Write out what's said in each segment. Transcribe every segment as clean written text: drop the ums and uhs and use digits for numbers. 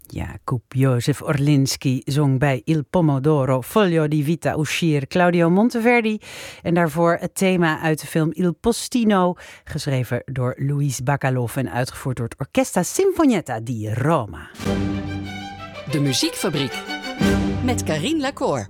Jakub Jozef Orlinski zong bij Il Pomodoro, Foglio di Vita Uscir, Claudio Monteverdi. En daarvoor het thema uit de film Il Postino, geschreven door Luis Bacalov en uitgevoerd door het Orchestra Sinfonietta di Roma. De Muziekfabriek met Carien Lacour.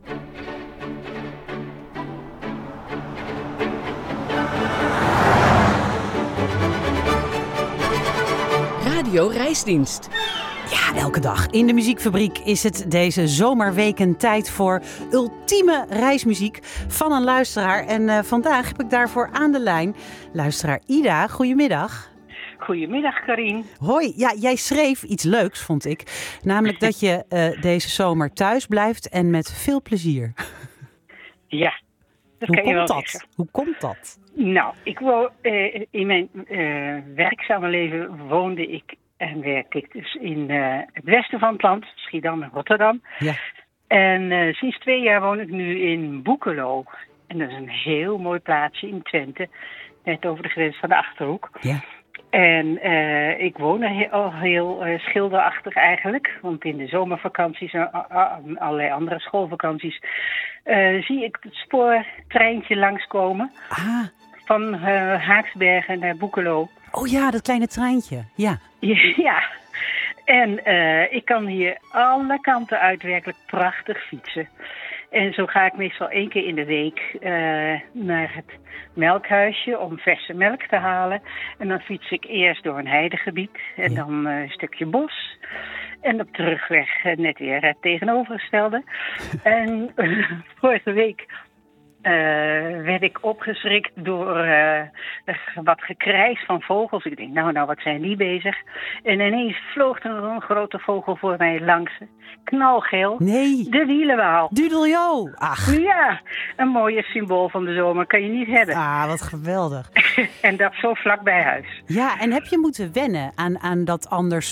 Radio Reisdienst. Ja, elke dag in de Muziekfabriek is het deze zomerweken tijd voor ultieme reismuziek van een luisteraar. En vandaag heb ik daarvoor aan de lijn luisteraar Ida. Goedemiddag. Goedemiddag, Carien. Hoi, ja, jij schreef iets leuks, vond ik. Namelijk dat je deze zomer thuis blijft en met veel plezier. Ja, dat kan je wel zeggen. Hoe komt dat? Nou, in mijn werkzame leven woonde ik en werkte ik dus in het westen van het land, Schiedam en Rotterdam. Ja. En sinds 2 jaar woon ik nu in Boekelo. En dat is een heel mooi plaatsje in Twente, net over de grens van de Achterhoek. Ja. En ik woon er al heel schilderachtig eigenlijk. Want in de zomervakanties en allerlei andere schoolvakanties zie ik het spoortreintje langskomen. Ah. Van Haaksbergen naar Boekelo. Oh ja, dat kleine treintje. Ja. Ja. En ik kan hier alle kanten uit werkelijk prachtig fietsen. En zo ga ik meestal 1 keer in de week naar het melkhuisje om verse melk te halen. En dan fiets ik eerst door een heidegebied en dan een stukje bos. En op terugweg net weer het tegenovergestelde. En vorige week werd ik opgeschrikt door wat gekrijs van vogels. Ik denk, nou, wat zijn die bezig? En ineens vloog er een grote vogel voor mij langs. Knalgeel. Nee. De wielenwaal. Dudeljo. Ach. Ja, een mooie symbool van de zomer kan je niet hebben. Ah, wat geweldig. En dat zo vlak bij huis. Ja, en heb je moeten wennen aan dat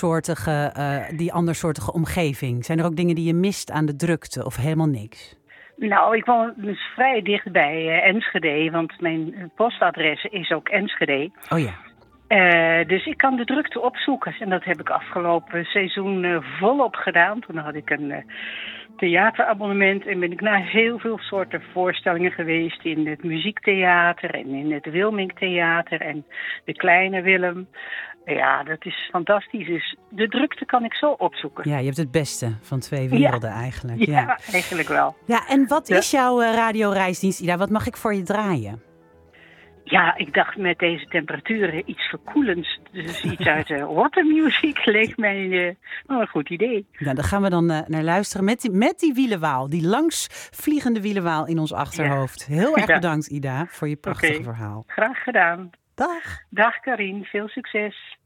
die andersoortige omgeving? Zijn er ook dingen die je mist aan de drukte of helemaal niks? Nou, ik woon dus vrij dicht bij Enschede, want mijn postadres is ook Enschede. Oh ja. Dus ik kan de drukte opzoeken. En dat heb ik afgelopen seizoen volop gedaan. Toen had ik een theaterabonnement en ben ik naar heel veel soorten voorstellingen geweest. In het muziektheater en in het Wilmingtheater en de Kleine Willem. Ja, dat is fantastisch. Dus de drukte kan ik zo opzoeken. Ja, je hebt het beste van 2 werelden eigenlijk. Ja, eigenlijk wel. Ja, en wat is jouw radioreisdienst, Ida? Wat mag ik voor je draaien? Ja, ik dacht met deze temperaturen iets verkoelends. Dus iets uit watermuziek leek mij een goed idee. Nou, daar gaan we dan naar luisteren met die wielenwaal. Die langsvliegende wielenwaal in ons achterhoofd. Ja. Heel erg bedankt, Ida, voor je prachtige verhaal. Graag gedaan. Dag. Dag, Carien. Veel succes.